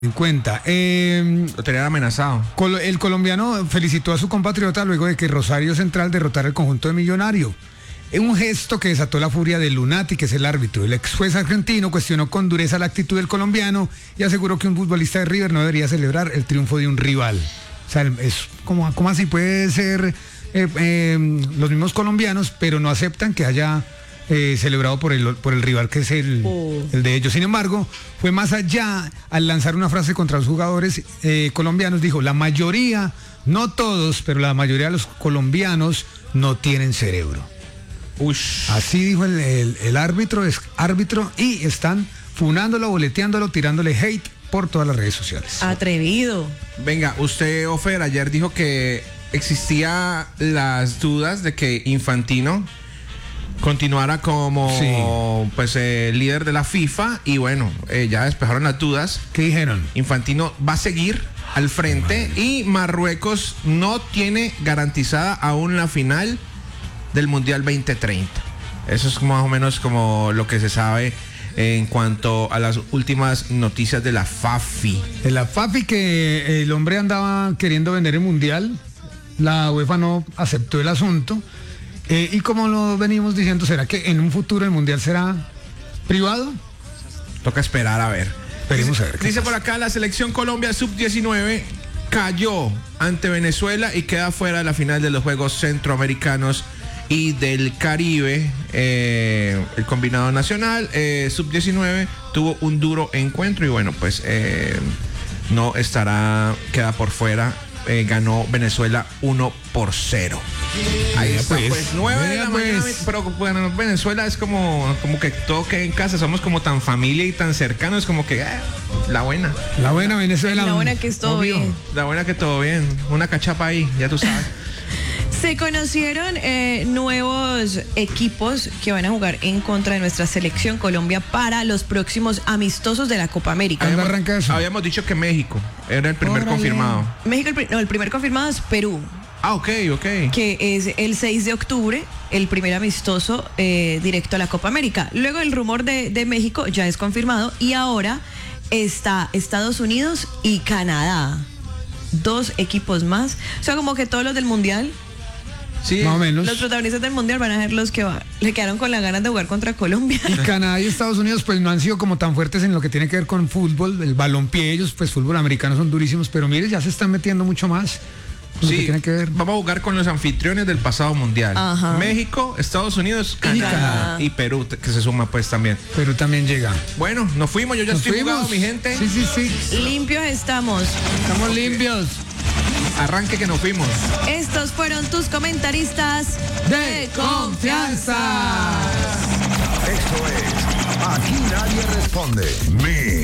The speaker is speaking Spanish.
En cuenta. Lo tenían amenazado. El colombiano felicitó a su compatriota luego de que Rosario Central derrotara el conjunto de Millonario. Un gesto que desató la furia de Lunati, que es el árbitro. El ex juez argentino cuestionó con dureza la actitud del colombiano y aseguró que un futbolista de River no debería celebrar el triunfo de un rival. O sea, es como así puede ser los mismos colombianos, pero no aceptan que haya celebrado por el rival que es el de ellos. Sin embargo, fue más allá al lanzar una frase contra los jugadores colombianos. Dijo, la mayoría, no todos, pero la mayoría de los colombianos no tienen cerebro. Ush. Así dijo el árbitro, es árbitro, y están funándolo, boleteándolo, tirándole hate por todas las redes sociales. Atrevido. Venga, usted, Ofer, ayer dijo que existía las dudas de que Infantino continuara como pues líder de la FIFA, y bueno, ya despejaron las dudas. ¿Qué dijeron? Infantino va a seguir al frente y Marruecos no tiene garantizada aún la final del Mundial 2030. Eso es más o menos como lo que se sabe en cuanto a las últimas noticias de la FAFI. De la FAFI, que el hombre andaba queriendo vender el Mundial, la UEFA no aceptó el asunto. Y como lo venimos diciendo, ¿será que en un futuro el Mundial será privado? Toca esperar a ver. Esperemos a ver. Dice por acá, la selección Colombia sub-19 cayó ante Venezuela y queda fuera de la final de los Juegos Centroamericanos y del Caribe. El combinado nacional sub-19 tuvo un duro encuentro y bueno, pues no estará, queda por fuera. Ganó Venezuela 1-0. Ahí está, pues 9 de la mañana. Pero bueno, Venezuela es como que todo queda en casa. Somos como tan familia y tan cercanos, como que la buena. La buena Venezuela. La buena que es todo bien. La buena que todo bien. Una cachapa ahí, ya tú sabes. Se conocieron nuevos equipos que van a jugar en contra de nuestra selección Colombia para los próximos amistosos de la Copa América. ¿Cuándo arranca eso? Habíamos dicho que México era el primer confirmado. México, el primer confirmado es Perú. Ah, ok. Que es el 6 de octubre, el primer amistoso directo a la Copa América. Luego el rumor de México ya es confirmado y ahora está Estados Unidos y Canadá. 2 equipos más. O sea, como que todos los del Mundial. Sí, más o menos. Los protagonistas del Mundial van a ser los que le quedaron con las ganas de jugar contra Colombia. Y Canadá y Estados Unidos pues no han sido como tan fuertes en lo que tiene que ver con fútbol, el balompié. Ellos pues fútbol americano son durísimos, pero mire, ya se están metiendo mucho más. Sí, que tiene que ver. Vamos a jugar con los anfitriones del pasado mundial. Ajá. México, Estados Unidos, Canadá y Perú, que se suma pues también. Perú también llega. Bueno, nos fuimos, yo ya estoy jugado, mi gente. Sí. Limpios estamos. Estamos limpios. Arranque que nos fuimos. Estos fueron tus comentaristas de confianza. Esto es Aquí Nadie Responde.